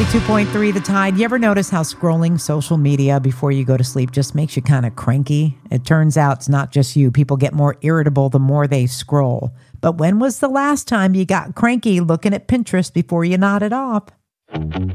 92.3 The Tide. You ever notice how scrolling social media before you go to sleep just makes you kind of cranky? It turns out it's not just you. People get more irritable the more they scroll. But when was the last time you got cranky looking at Pinterest before you nodded off?